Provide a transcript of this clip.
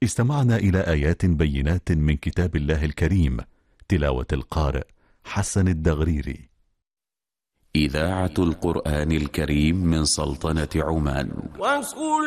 استمعنا إلى آيات بينات من كتاب الله الكريم، تلاوة القارئ حسن الدغريري. إذاعة القرآن الكريم من سلطنة عمان.